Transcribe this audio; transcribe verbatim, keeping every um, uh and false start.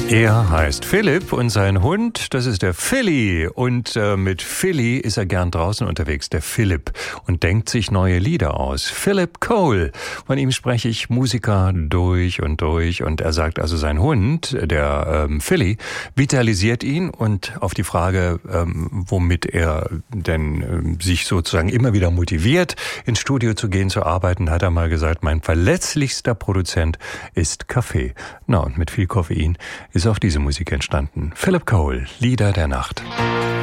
Er heißt Philipp und sein Hund, das ist der Philly. Und äh, mit Philly ist er gern draußen unterwegs, der Philipp, und denkt sich neue Lieder aus. Philip Cole, von ihm spreche ich Musiker durch und durch. Und er sagt also, sein Hund, der ähm, Philly, vitalisiert ihn. Und auf die Frage, ähm, womit er denn ähm, sich sozusagen immer wieder motiviert, ins Studio zu gehen, zu arbeiten, hat er mal gesagt, mein verletzlichster Produzent ist Kaffee. Na, und mit viel Koffein ist auch diese Musik entstanden. Philip Cole, Lieder der Nacht.